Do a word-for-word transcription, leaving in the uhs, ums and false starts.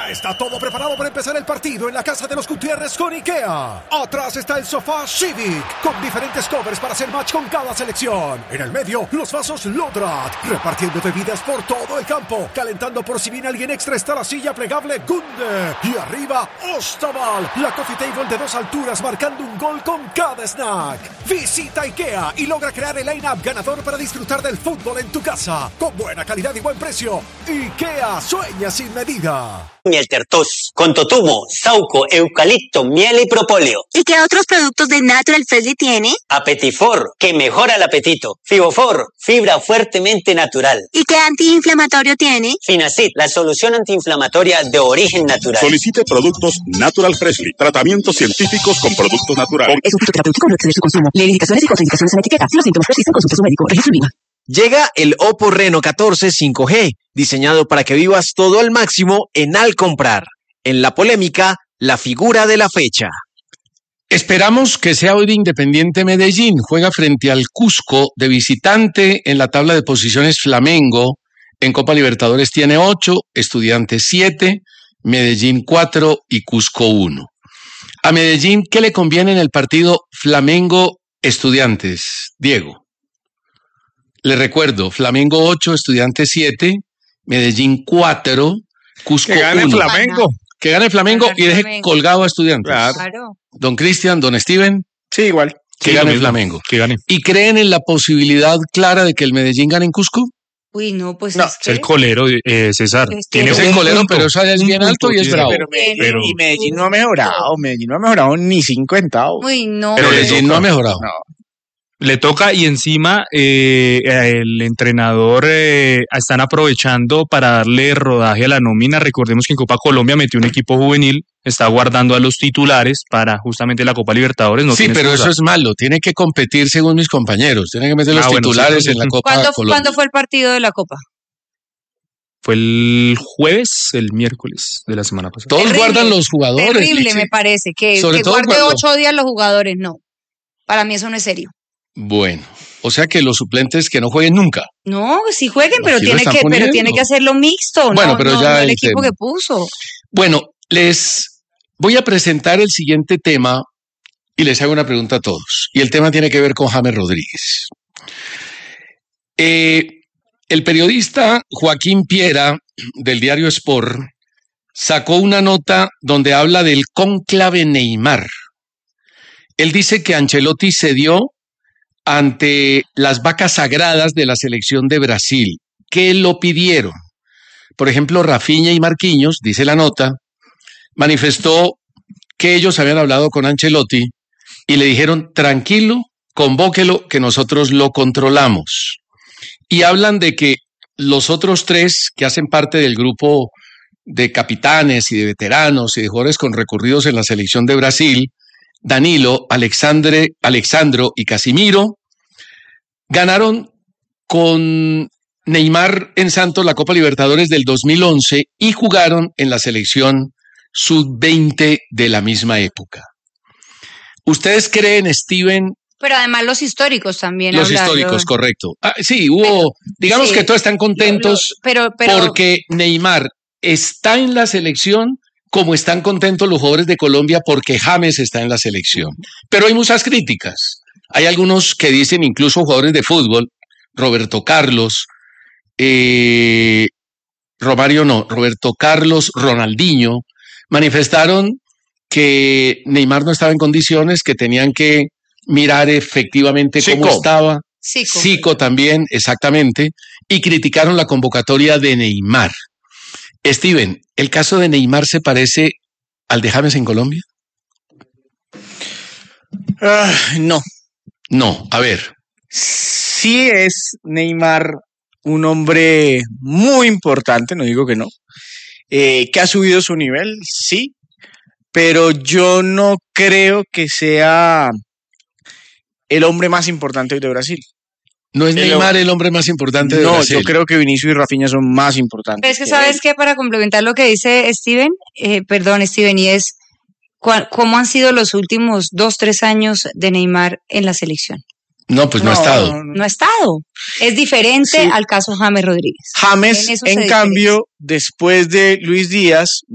Ya está todo preparado para empezar el partido en la casa de los Gutiérrez con IKEA. Atrás está el sofá Civic, con diferentes covers para hacer match con cada selección. En el medio, los vasos Lodrat, repartiendo bebidas por todo el campo. Calentando por si viene alguien extra está la silla plegable Gunde. Y arriba, Ostaval, la coffee table de dos alturas marcando un gol con cada snack. Visita IKEA y logra crear el line-up ganador para disfrutar del fútbol en tu casa. Con buena calidad y buen precio. IKEA, sueña sin medida. Miel Tertos, con totumo, sauco, eucalipto, miel y propóleo. ¿Y qué otros productos de Natural Freshly tiene? Apetifor, que mejora el apetito. Fibofor, fibra fuertemente natural. ¿Y qué antiinflamatorio tiene? Finacid, la solución antiinflamatoria de origen natural. Solicite productos Natural Freshly, tratamientos científicos con productos naturales. Es un producto terapéutico, no excede su consumo. Lee indicaciones y contraindicaciones en la etiqueta. Si los síntomas persisten, consulte a su médico. Registro Lima. Llega el Oppo Reno catorce cinco G, diseñado para que vivas todo al máximo en Al Comprar. En la polémica, la figura de la fecha. Esperamos que sea hoy de Independiente Medellín. Juega frente al Cusco de visitante en la tabla de posiciones Flamengo. En Copa Libertadores tiene ocho, Estudiantes siete, Medellín cuatro y Cusco uno. A Medellín, ¿qué le conviene en el partido Flamengo-Estudiantes? Diego. Le recuerdo, Flamengo ocho, Estudiantes siete, Medellín cuatro, Cusco uno. Que gane uno. Flamengo. Que gane Flamengo Gane y deje Flamengo. colgado a Estudiantes. Claro. Don Cristian, don Steven, Sí, igual. que Sí, gane lo mismo. Flamengo. Que gane. ¿Y creen en la posibilidad clara de que el Medellín gane en Cusco? Uy, no, pues No, es es que... el colero, eh, César. Es que- Tiene Es un el colero, punto, pero eso allá es un bien alto y es punto, bravo. Pero Medellín- Medellín, Pero- y Medellín no ha mejorado. Medellín no ha mejorado ni cinco centavos. Uy, no. Pero le Medellín toca. no ha mejorado. No. Le toca y encima eh, el entrenador eh, están aprovechando para darle rodaje a la nómina. Recordemos que en Copa Colombia metió un equipo juvenil, está guardando a los titulares para justamente la Copa Libertadores. No Sí, tiene pero excusa. eso es malo. Tiene que competir según mis compañeros. Tiene que meter los Ah, bueno, titulares sí, sí, en la sí. Copa ¿Cuándo, Colombia. ¿Cuándo fue el partido de la Copa? Fue el jueves, el miércoles de la semana pasada. Todos Terrible, guardan los jugadores. Terrible, Lichi. me parece. Que, Sobre que todo guarde cuando- ocho días los jugadores, no. Para mí eso no es serio. Bueno, o sea que los suplentes que no jueguen nunca. No, sí jueguen, pero Aquí lo tiene están que, pero poniendo. tiene que hacerlo mixto, Bueno, no, pero no, ya no el el equipo tema. que puso. Bueno, les voy a presentar el siguiente tema y les hago una pregunta a todos. Y el tema tiene que ver con James Rodríguez. Eh, el periodista Joaquín Piera, del diario Sport, sacó una nota donde habla del cónclave Neymar. Él dice que Ancelotti cedió ante las vacas sagradas de la selección de Brasil, que lo pidieron. Por ejemplo, Rafinha y Marquinhos, dice la nota, manifestó que ellos habían hablado con Ancelotti y le dijeron, tranquilo, convóquelo, que nosotros lo controlamos. Y hablan de que los otros tres que hacen parte del grupo de capitanes y de veteranos y de jugadores con recorridos en la selección de Brasil, Danilo, Alexandre, Alexandro y Casimiro, ganaron con Neymar en Santos la Copa Libertadores del dos mil once y jugaron en la selección sub veinte de la misma época. ¿Ustedes creen, Steven? Pero además los históricos también. Los hablaron. históricos, correcto. Ah, sí, hubo, Pero, digamos sí, que todos están contentos Lo- pero, pero, porque Neymar está en la selección como están contentos los jugadores de Colombia porque James está en la selección. Pero hay muchas críticas. Hay algunos que dicen, incluso jugadores de fútbol, Roberto Carlos, eh, Romario no, Roberto Carlos, Ronaldinho, manifestaron que Neymar no estaba en condiciones, que tenían que mirar efectivamente cómo Zico. estaba. Zico. Zico también, exactamente, y criticaron la convocatoria de Neymar. Steven, ¿el caso de Neymar se parece al de James en Colombia? Ah, no. No, a ver. Sí es Neymar un hombre muy importante, no digo que no, eh, que ha subido su nivel, sí, pero yo no creo que sea el hombre más importante hoy de Brasil. ¿No es El- Neymar el hombre más importante de No, Brasil? yo creo que Vinicius y Rafinha son más importantes. Pero es que que sabes él. que para complementar lo que dice Steven, eh, perdón Steven, y es cua- cómo han sido los últimos dos, tres años de Neymar en la selección. No, pues no, ha estado. no, no. No ha estado. Es diferente Sí. al caso James Rodríguez. James, En eso se en diferencia. cambio, después de Luis Díaz,